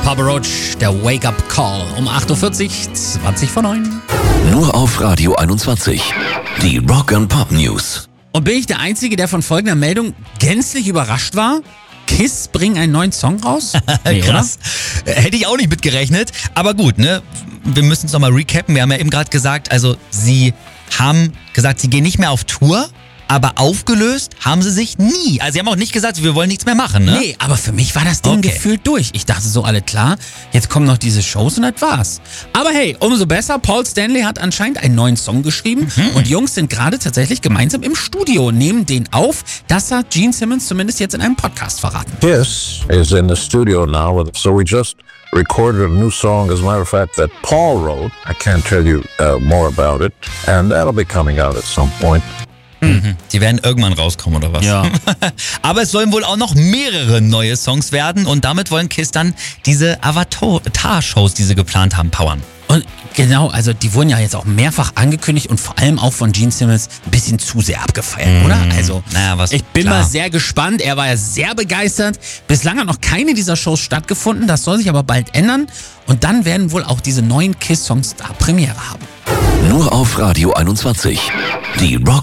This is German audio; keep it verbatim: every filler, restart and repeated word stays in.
Papa Roach, der Wake-up Call um acht Uhr vierzig, zwanzig vor neun. Nur auf Radio einundzwanzig. Die Rock and Pop News. Und bin ich der Einzige, der von folgender Meldung gänzlich überrascht war? Kiss bringen einen neuen Song raus? Nee, krass. Oder? Hätte ich auch nicht mitgerechnet. Aber gut, ne? Wir müssen es nochmal recappen. Wir haben ja eben gerade gesagt, also sie haben gesagt, sie gehen nicht mehr auf Tour. Aber aufgelöst haben sie sich nie. Also sie haben auch nicht gesagt, wir wollen nichts mehr machen, ne? Nee, aber für mich war das Ding Okay. gefühlt durch. Ich dachte so, alle klar, jetzt kommen noch diese Shows und das war's. Aber hey, umso besser, Paul Stanley hat anscheinend einen neuen Song geschrieben Mhm. und die Jungs sind gerade tatsächlich gemeinsam im Studio, nehmen den auf. Das hat Gene Simmons zumindest jetzt in einem Podcast verraten. Kiss is in the studio now, with, so we just recorded a new song, as a matter of fact, that Paul wrote. I can't tell you uh, more about it, and that'll be coming out at some point. Mhm. Die werden irgendwann rauskommen, oder was? Ja. Aber es sollen wohl auch noch mehrere neue Songs werden und damit wollen Kiss dann diese Avatar-Shows, die sie geplant haben, powern. Und genau, also die wurden ja jetzt auch mehrfach angekündigt und vor allem auch von Gene Simmons ein bisschen zu sehr abgefeiert, Mhm. oder? Also Naja, was- ich bin klar. mal sehr gespannt. Er war ja sehr begeistert. Bislang hat noch keine dieser Shows stattgefunden. Das soll sich aber bald ändern. Und dann werden wohl auch diese neuen Kiss-Songs da Premiere haben. Nur auf Radio einundzwanzig. Die Rock